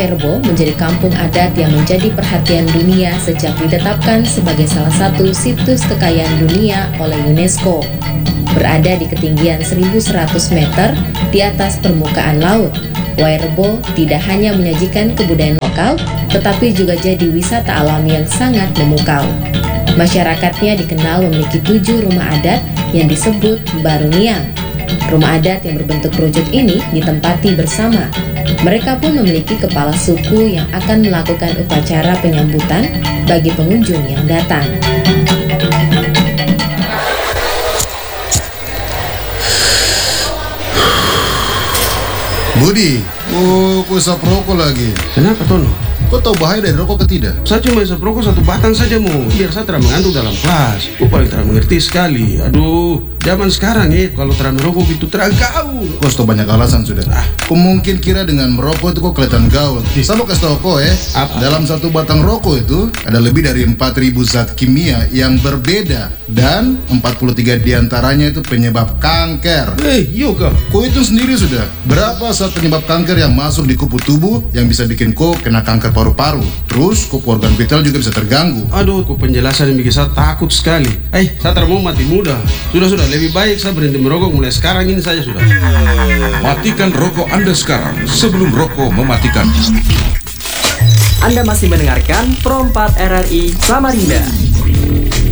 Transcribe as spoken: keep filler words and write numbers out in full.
Wairebo menjadi kampung adat yang menjadi perhatian dunia sejak ditetapkan sebagai salah satu situs kekayaan dunia oleh UNESCO. Berada di ketinggian seribu seratus meter di atas permukaan laut, Wairebo tidak hanya menyajikan kebudayaan lokal, tetapi juga jadi wisata alam yang sangat memukau. Masyarakatnya dikenal memiliki tujuh rumah adat yang disebut Baruniang. Rumah adat yang berbentuk kerucut ini ditempati bersama. Mereka pun memiliki kepala suku yang akan melakukan upacara penyambutan bagi pengunjung yang datang. Budi, oh, kau isap rokok lagi. Kenapa, Tono? Kau tahu bahaya dari rokok ke tidak? Saya cuma isap rokok satu batang saja, Mo. Biar saya tidak mengantuk dalam kelas. Kau paling tidak mengerti sekali. Aduh, zaman sekarang ya, kalau tidak merokok itu tidak gaul. Kau sudah banyak alasan sudah. Ah. Kau mungkin kira dengan merokok itu kau kelihatan gaul. Saya mau kasih tahu kau ya, apa? Dalam satu batang rokok itu ada lebih dari empat ribu zat kimia yang berbeda. Dan empat puluh tiga diantaranya itu penyebab kanker. Eh, iya kah? Kau itu sendiri sudah. Berapa zat penyebab kanker yang masuk di kupu tubuh yang bisa bikin kau kena kanker paru-paru. Terus kau organ vital juga bisa terganggu. Aduh, kau penjelasan yang bikin saya takut sekali. Eh, saya tidak mau mati muda. Sudah-sudah, lebih baik saya berhenti merokok mulai sekarang ini saja sudah. Matikan rokok Anda sekarang sebelum rokok mematikan. Anda masih mendengarkan Pro empat R R I Samarinda.